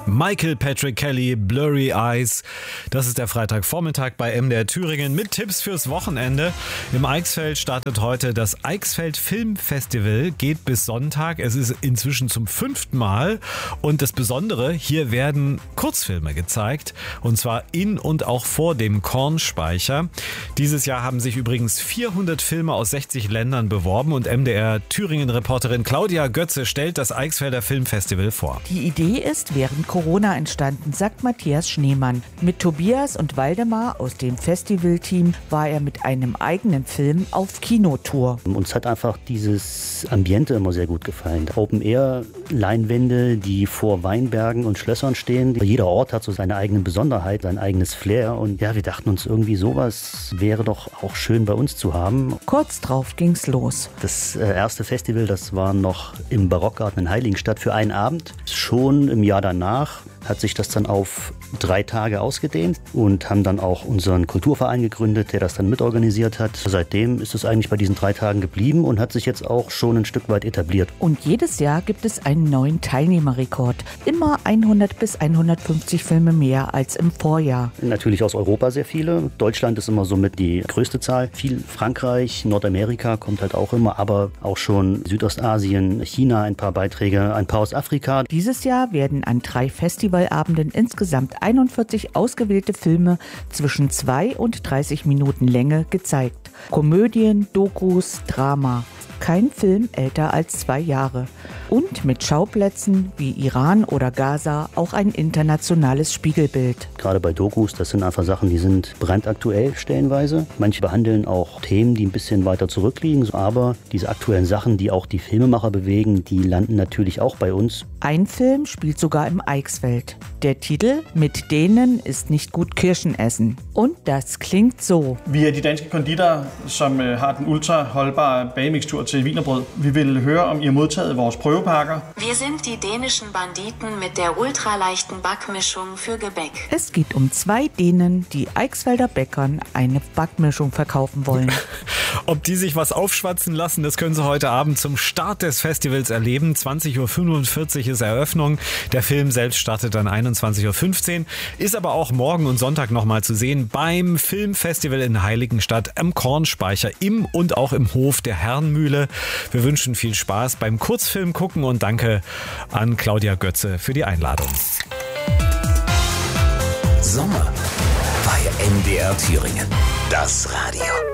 Michael Patrick Kelly, Blurry Eyes. Das ist der Freitagvormittag bei MDR Thüringen mit Tipps fürs Wochenende. Im Eichsfeld startet heute das Eichsfeld Filmfestival, geht bis Sonntag. Es ist inzwischen zum 5. Mal. Und das Besondere, hier werden Kurzfilme gezeigt. Und zwar in und auch vor dem Kornspeicher. Dieses Jahr haben sich übrigens 400 Filme aus 60 Ländern beworben. Und MDR Thüringen-Reporterin Claudia Götze stellt das Eichsfelder Filmfestival vor. Die Idee ist während Corona entstanden, sagt Matthias Schneemann. Mit Tobias und Waldemar aus dem Festivalteam war er mit einem eigenen Film auf Kinotour. Uns hat einfach dieses Ambiente immer sehr gut gefallen. Open-Air-Leinwände, die vor Weinbergen und Schlössern stehen. Jeder Ort hat so seine eigene Besonderheit, sein eigenes Flair. Und ja, wir dachten uns irgendwie, sowas wäre doch auch schön bei uns zu haben. Kurz drauf ging's los. Das erste Festival, das war noch im Barockgarten in Heiligenstadt für einen Abend. Schon im Jahr danach hat sich das dann auf 3 Tage ausgedehnt und haben dann auch unseren Kulturverein gegründet, der das dann mitorganisiert hat. Seitdem ist es eigentlich bei diesen 3 Tagen geblieben und hat sich jetzt auch schon ein Stück weit etabliert. Und jedes Jahr gibt es einen neuen Teilnehmerrekord. Immer 100 bis 150 Filme mehr als im Vorjahr. Natürlich aus Europa sehr viele. Deutschland ist immer somit die größte Zahl. Viel Frankreich, Nordamerika kommt halt auch immer, aber auch schon Südostasien, China ein paar Beiträge, ein paar aus Afrika. Dieses Jahr werden an 3 Festivalabenden insgesamt 41 ausgewählte Filme zwischen 2 und 30 Minuten Länge gezeigt. Komödien, Dokus, Drama. Kein Film älter als 2 Jahre. Und mit Schauplätzen wie Iran oder Gaza auch ein internationales Spiegelbild. Gerade bei Dokus, das sind einfach Sachen, die sind brandaktuell stellenweise. Manche behandeln auch Themen, die ein bisschen weiter zurückliegen. Aber diese aktuellen Sachen, die auch die Filmemacher bewegen, die landen natürlich auch bei uns. Ein Film spielt sogar im Eichsfeld. Der Titel Mit denen ist nicht gut Kirschen essen. Und das klingt so. Vi die danske konditor, som har den ultra-holdbare bagmixtur til wienerbrød. Vi vil høre, om I har modtaget vores prøvepakker. Wir sind die dänischen Banditen mit der ultraleichten Backmischung für Gebäck. Es geht um 2 Dänen, die Eichsfelder Bäckern eine Backmischung verkaufen wollen. Ob die sich was aufschwatzen lassen, das können Sie heute Abend zum Start des Festivals erleben. 20.45 Uhr ist Eröffnung. Der Film selbst startet dann 21.15 Uhr, ist aber auch morgen und Sonntag nochmal zu sehen beim Filmfestival in Heiligenstadt am Kornspeicher im und auch im Hof der Herrenmühle. Wir wünschen viel Spaß beim Kurzfilm gucken und danke an Claudia Götze für die Einladung. Sommer bei MDR Thüringen. Das Radio.